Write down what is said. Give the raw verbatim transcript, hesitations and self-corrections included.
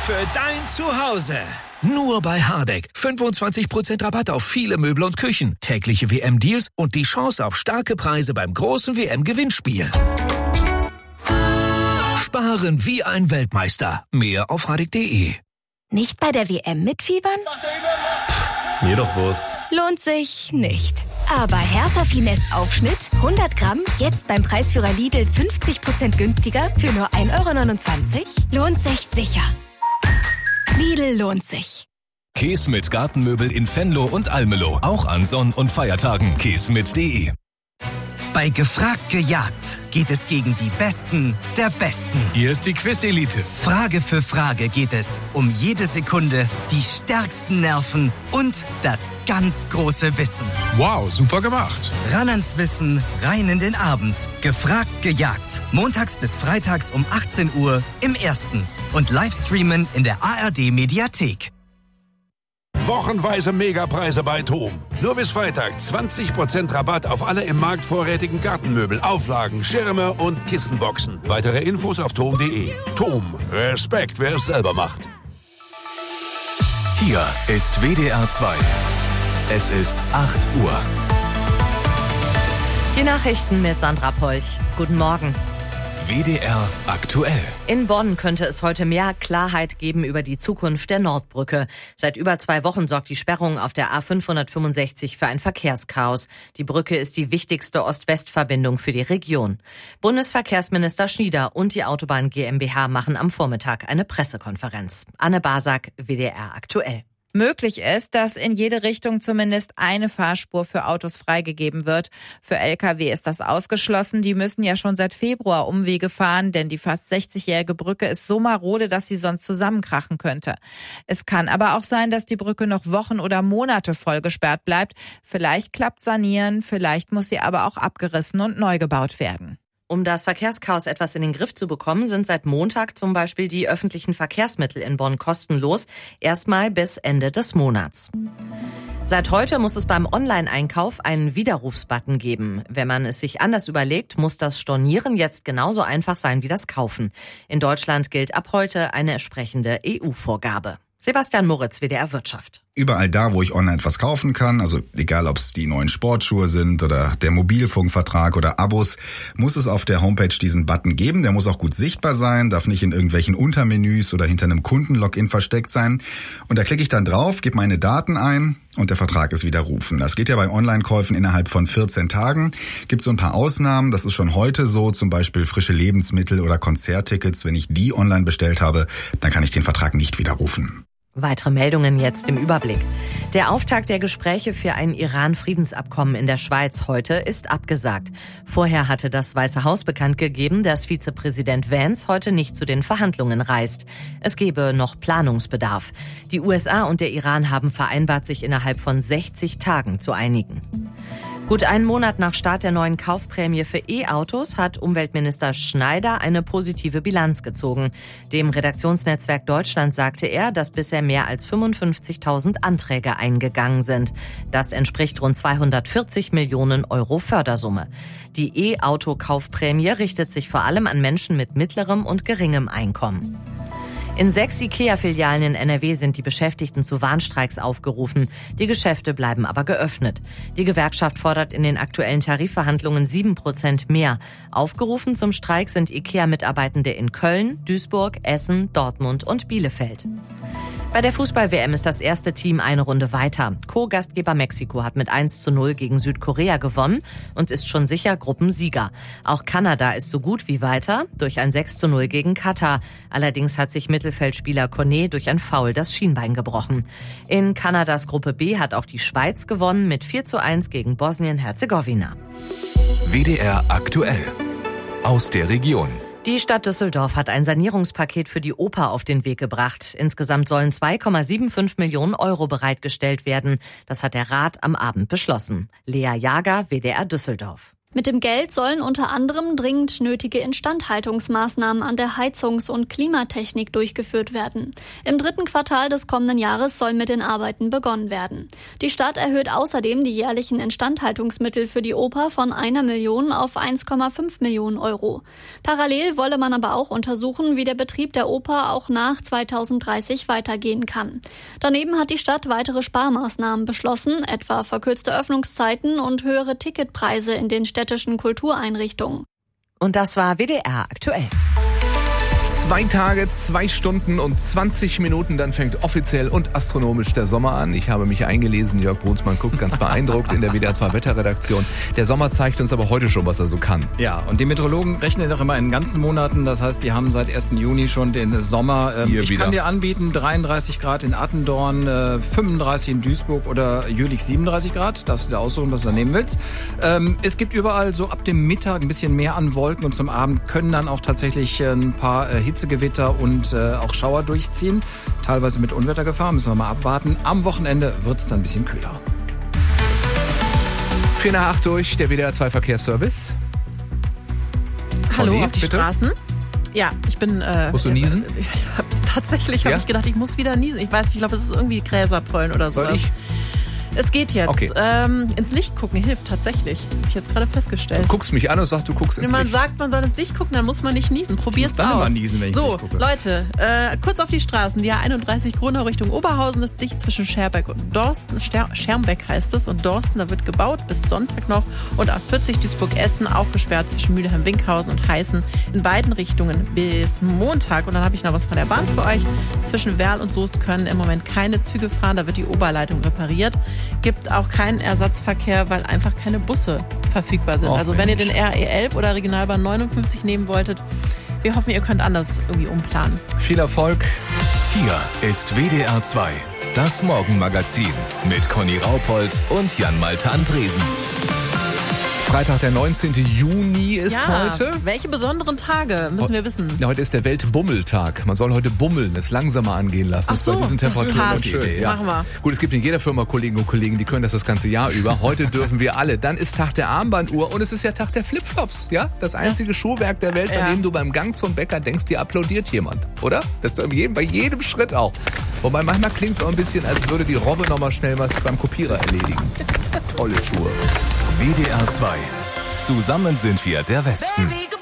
für dein Zuhause. Nur bei Hardegg. fünfundzwanzig Prozent Rabatt auf viele Möbel und Küchen, tägliche W M-Deals und die Chance auf starke Preise beim großen W M-Gewinnspiel. Sparen wie ein Weltmeister. Mehr auf hardegg punkt de. Nicht bei der W M mitfiebern? Pff, mir doch Wurst. Lohnt sich nicht. Aber Hertha Finesse Aufschnitt hundert Gramm jetzt beim Preisführer Lidl fünfzig Prozent günstiger für nur ein Euro neunundzwanzig? Lohnt sich sicher. Lidl lohnt sich. Keesmit Gartenmöbel in Venlo und Almelo. Auch an Sonn- und Feiertagen. keesmit punkt de. Bei Gefragt gejagt geht es gegen die Besten der Besten. Hier ist die Quiz-Elite. Frage für Frage geht es um jede Sekunde, die stärksten Nerven und das ganz große Wissen. Wow, super gemacht. Ran ans Wissen, rein in den Abend. Gefragt gejagt. Montags bis freitags um achtzehn Uhr im Ersten. Und Livestreamen in der A R D-Mediathek. Wochenweise Megapreise bei TOM. Nur bis Freitag zwanzig Prozent Rabatt auf alle im Markt vorrätigen Gartenmöbel, Auflagen, Schirme und Kissenboxen. Weitere Infos auf tom punkt de. TOM. Respekt, wer es selber macht. Hier ist W D R zwei. Es ist acht Uhr. Die Nachrichten mit Sandra Polch. Guten Morgen. W D R aktuell. In Bonn könnte es heute mehr Klarheit geben über die Zukunft der Nordbrücke. Seit über zwei Wochen sorgt die Sperrung auf der A fünfhundertfünfundsechzig für ein Verkehrschaos. Die Brücke ist die wichtigste Ost-West-Verbindung für die Region. Bundesverkehrsminister Schnieder und die Autobahn GmbH machen am Vormittag eine Pressekonferenz. Anne Basak, W D R aktuell. Möglich ist, dass in jede Richtung zumindest eine Fahrspur für Autos freigegeben wird. Für L K W ist das ausgeschlossen. Die müssen ja schon seit Februar Umwege fahren, denn die fast sechzigjährige Brücke ist so marode, dass sie sonst zusammenkrachen könnte. Es kann aber auch sein, dass die Brücke noch Wochen oder Monate voll gesperrt bleibt. Vielleicht klappt Sanieren, vielleicht muss sie aber auch abgerissen und neu gebaut werden. Um das Verkehrschaos etwas in den Griff zu bekommen, sind seit Montag zum Beispiel die öffentlichen Verkehrsmittel in Bonn kostenlos, erstmal bis Ende des Monats. Seit heute muss es beim Online-Einkauf einen Widerrufsbutton geben. Wenn man es sich anders überlegt, muss das Stornieren jetzt genauso einfach sein wie das Kaufen. In Deutschland gilt ab heute eine entsprechende E U-Vorgabe. Sebastian Moritz, W D R Wirtschaft. Überall da, wo ich online etwas kaufen kann, also egal ob es die neuen Sportschuhe sind oder der Mobilfunkvertrag oder Abos, muss es auf der Homepage diesen Button geben. Der muss auch gut sichtbar sein, darf nicht in irgendwelchen Untermenüs oder hinter einem Kundenlogin versteckt sein. Und da klicke ich dann drauf, gebe meine Daten ein und der Vertrag ist widerrufen. Das geht ja bei Online-Käufen innerhalb von vierzehn Tagen. Gibt so ein paar Ausnahmen, das ist schon heute so, zum Beispiel frische Lebensmittel oder Konzerttickets. Wenn ich die online bestellt habe, dann kann ich den Vertrag nicht widerrufen. Weitere Meldungen jetzt im Überblick. Der Auftakt der Gespräche für ein Iran-Friedensabkommen in der Schweiz heute ist abgesagt. Vorher hatte das Weiße Haus bekannt gegeben, dass Vizepräsident Vance heute nicht zu den Verhandlungen reist. Es gebe noch Planungsbedarf. Die U S A und der Iran haben vereinbart, sich innerhalb von sechzig Tagen zu einigen. Gut einen Monat nach Start der neuen Kaufprämie für E-Autos hat Umweltminister Schneider eine positive Bilanz gezogen. Dem Redaktionsnetzwerk Deutschland sagte er, dass bisher mehr als fünfundfünfzigtausend Anträge eingegangen sind. Das entspricht rund zweihundertvierzig Millionen Euro Fördersumme. Die E-Auto-Kaufprämie richtet sich vor allem an Menschen mit mittlerem und geringem Einkommen. In sechs IKEA-Filialen in N R W sind die Beschäftigten zu Warnstreiks aufgerufen. Die Geschäfte bleiben aber geöffnet. Die Gewerkschaft fordert in den aktuellen Tarifverhandlungen sieben Prozent mehr. Aufgerufen zum Streik sind IKEA-Mitarbeitende in Köln, Duisburg, Essen, Dortmund und Bielefeld. Bei der Fußball-W M ist das erste Team eine Runde weiter. Co-Gastgeber Mexiko hat mit eins zu null gegen Südkorea gewonnen und ist schon sicher Gruppensieger. Auch Kanada ist so gut wie weiter durch ein sechs zu null gegen Katar. Allerdings hat sich Mittelfeldspieler Kone durch ein Foul das Schienbein gebrochen. In Kanadas Gruppe B hat auch die Schweiz gewonnen mit vier zu eins gegen Bosnien-Herzegowina. W D R aktuell. Aus der Region. Die Stadt Düsseldorf hat ein Sanierungspaket für die Oper auf den Weg gebracht. Insgesamt sollen zwei Komma fünfundsiebzig Millionen Euro bereitgestellt werden. Das hat der Rat am Abend beschlossen. Lea Jager, W D R Düsseldorf. Mit dem Geld sollen unter anderem dringend nötige Instandhaltungsmaßnahmen an der Heizungs- und Klimatechnik durchgeführt werden. Im dritten Quartal des kommenden Jahres soll mit den Arbeiten begonnen werden. Die Stadt erhöht außerdem die jährlichen Instandhaltungsmittel für die Oper von einer Million auf eins Komma fünf Millionen Euro. Parallel wolle man aber auch untersuchen, wie der Betrieb der Oper auch nach zweitausenddreißig weitergehen kann. Daneben hat die Stadt weitere Sparmaßnahmen beschlossen, etwa verkürzte Öffnungszeiten und höhere Ticketpreise in den städtischen Kultureinrichtungen. Und das war W D R aktuell. Zwei Tage, zwei Stunden und zwanzig Minuten, dann fängt offiziell und astronomisch der Sommer an. Ich habe mich eingelesen, Jörg Brunsmann guckt ganz beeindruckt in der W D R zwei Wetterredaktion. Der Sommer zeigt uns aber heute schon, was er so kann. Ja, und die Meteorologen rechnen doch immer in ganzen Monaten. Das heißt, die haben seit ersten Juni schon den Sommer. Hier ich wieder. kann dir anbieten, dreiunddreißig Grad in Attendorn, fünfunddreißig in Duisburg oder Jülich siebenunddreißig Grad. Darfst du dir aussuchen, was du da nehmen willst. Es gibt überall so ab dem Mittag ein bisschen mehr an Wolken und zum Abend können dann auch tatsächlich ein paar Hitzegewitter und äh, auch Schauer durchziehen. Teilweise mit Unwettergefahr, müssen wir mal abwarten. Am Wochenende wird es dann ein bisschen kühler. vier nach acht durch, der W D R zwei Verkehrsservice. Hallo, Olli, auf die bitte? Straßen. Ja, ich bin... Äh, Musst du niesen? Ja, tatsächlich habe Ja? ich gedacht, ich muss wieder niesen. Ich weiß nicht, ich glaube, es ist irgendwie Gräserpollen oder so. Soll ich? Es geht jetzt. Okay. Ähm, ins Licht gucken hilft tatsächlich. Habe ich jetzt gerade festgestellt. Du guckst mich an und sagst, du guckst ins Wenn man Licht. sagt, man soll ins Licht gucken, dann muss man nicht niesen. Probiert's Ich muss dann aus. immer niesen, wenn ich so, ins Licht gucke. Leute, äh, kurz auf die Straßen. Die A einunddreißig Gronau Richtung Oberhausen ist dicht zwischen Scherbeck und Dorsten. Ster- Schermbeck heißt es. Und Dorsten, da wird gebaut bis Sonntag noch. Und A vierzig Duisburg-Essen auch gesperrt zwischen Mülheim-Winkhausen und Heißen in beiden Richtungen bis Montag. Und dann habe ich noch was von der Bahn für euch. Zwischen Werl und Soest können im Moment keine Züge fahren. Da wird die Oberleitung repariert. Gibt auch keinen Ersatzverkehr, weil einfach keine Busse verfügbar sind. Och, also wenn ihr Mensch. den R E elf oder Regionalbahn neunundfünfzig nehmen wolltet, wir hoffen, ihr könnt anders irgendwie umplanen. Viel Erfolg. Hier ist W D R zwei, das Morgenmagazin mit Conny Raupold und Jan-Malte Andresen. Freitag, der neunzehnte Juni ist ja, heute. welche besonderen Tage müssen wir wissen? Ja, heute ist der Weltbummeltag. Man soll heute bummeln, es langsamer angehen lassen. Ach ist bei so, diesen das Temperaturen passt. immer schön. Ja. Machen wir. Gut, es gibt in jeder Firma Kollegen und Kollegen, die können das das ganze Jahr über. Heute dürfen wir alle. Dann ist Tag der Armbanduhr und es ist ja Tag der Flipflops. Ja, das einzige das, Schuhwerk der Welt, ja. bei dem du beim Gang zum Bäcker denkst, dir applaudiert jemand, oder? Das ist doch bei jedem, bei jedem Schritt auch. Wobei manchmal klingt es auch ein bisschen, als würde die Robbe noch mal schnell was beim Kopierer erledigen. Tolle Schuhe. W D R zwei. Zusammen sind wir der Westen. Baby,